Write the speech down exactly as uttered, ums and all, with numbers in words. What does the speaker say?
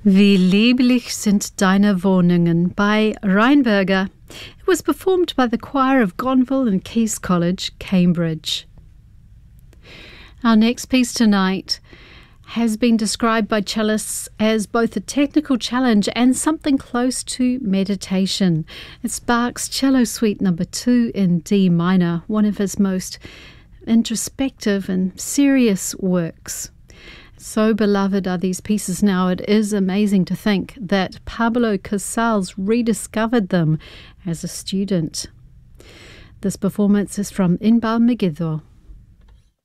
Wie lieblich sind deine Wohnungen by Reinberger. It was performed by the choir of Gonville and Caius College, Cambridge. Our next piece tonight has been described by cellists as both a technical challenge and something close to meditation. It's Bach's Cello Suite number two in D minor, one of his most introspective and serious works. So beloved are these pieces now, it is amazing to think that Pablo Casals rediscovered them as a student. This performance is from Inbal Megiddo.